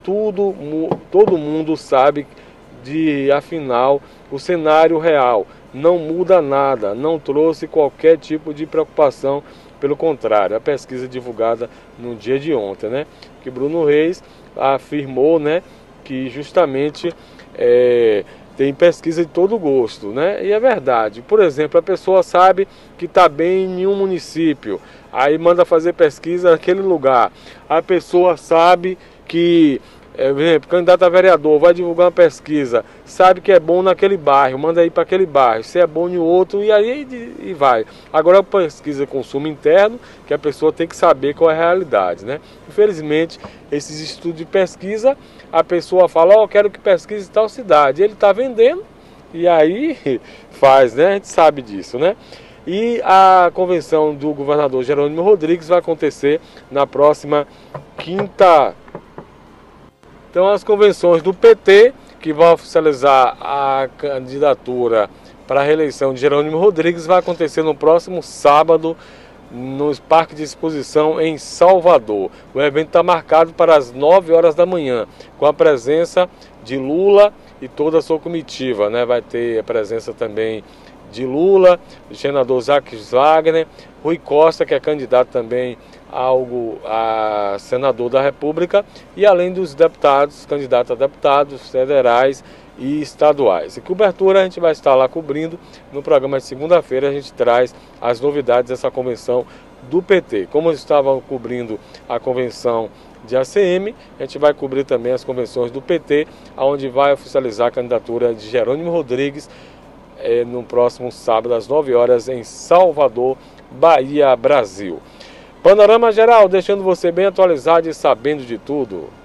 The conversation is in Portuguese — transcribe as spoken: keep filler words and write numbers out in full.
Tudo, todo mundo sabe de, afinal, o cenário real não muda nada, não trouxe qualquer tipo de preocupação, pelo contrário, a pesquisa divulgada no dia de ontem, né, que Bruno Reis afirmou, né, que justamente é, tem pesquisa de todo gosto, né, e é verdade. Por exemplo, a pessoa sabe que está bem em um município, aí manda fazer pesquisa naquele lugar, a pessoa sabe que, é, por exemplo, candidato a vereador vai divulgar uma pesquisa, sabe que é bom naquele bairro, manda ir para aquele bairro, se é bom em outro, e aí e vai. Agora a pesquisa consumo interno, que a pessoa tem que saber qual é a realidade, né? Infelizmente, esses estudos de pesquisa, a pessoa fala, ó, oh, quero que pesquise tal cidade, ele está vendendo, e aí faz, né? A gente sabe disso, né? E a convenção do governador Jerônimo Rodrigues vai acontecer na próxima quinta. Então as convenções do P T, que vão oficializar a candidatura para a reeleição de Jerônimo Rodrigues, vai acontecer no próximo sábado, no Parque de Exposição em Salvador. O evento está marcado para as nove horas da manhã, com a presença de Lula e toda a sua comitiva, né? Vai ter a presença também de Lula, do senador Jacques Wagner, Rui Costa, que é candidato também ao a senador da República, e além dos deputados, candidatos a deputados federais e estaduais. E cobertura a gente vai estar lá cobrindo no programa de segunda-feira, a gente traz as novidades dessa convenção do P T. Como estavam cobrindo a convenção de A C M, a gente vai cobrir também as convenções do P T, onde vai oficializar a candidatura de Jerônimo Rodrigues é, no próximo sábado, às nove horas, em Salvador, Bahia, Brasil. Panorama geral, deixando você bem atualizado e sabendo de tudo.